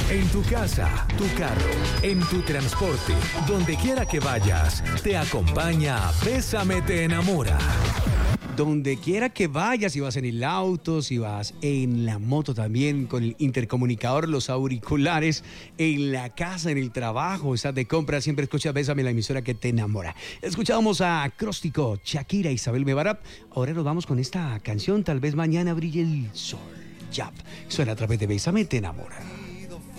En tu casa, tu carro, en tu transporte, donde quiera que vayas, te acompaña Bésame te enamora. Donde quiera que vayas, si vas en el auto, si vas en la moto también, con el intercomunicador, los auriculares, en la casa, en el trabajo, estás de compra, siempre escucha Bésame, la emisora que te enamora. Escuchábamos a Acróstico, Shakira, Isabel Mebarap. Ahora nos vamos con esta canción, Tal vez mañana brille el sol. Yap, suena a través de Bésame te enamora.